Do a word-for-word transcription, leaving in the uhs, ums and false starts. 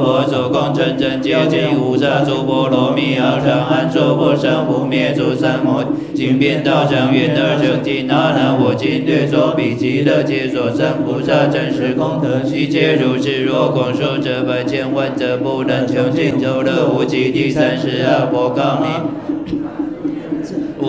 婆娑空成真界尽无刹诸波罗蜜昂上安娑婆上不灭诸三摩经变道场愿而生尽阿难我今略说彼极乐界所生菩萨真实空德悉皆如是若广说者百千万者不能穷尽周乐无极第三世阿婆高明